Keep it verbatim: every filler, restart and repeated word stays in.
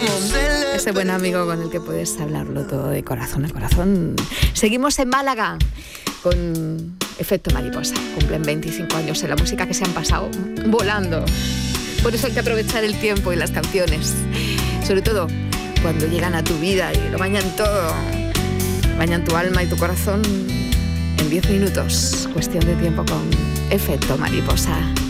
como ese buen amigo con el que puedes hablarlo todo de corazón a corazón. Seguimos en Málaga con Efecto Mariposa. Cumplen veinticinco años en la música, que se han pasado volando. Por eso hay que aprovechar el tiempo y las canciones, sobre todo cuando llegan a tu vida y lo bañan todo, bañan tu alma y tu corazón en diez minutos. Cuestión de tiempo con Efecto Mariposa.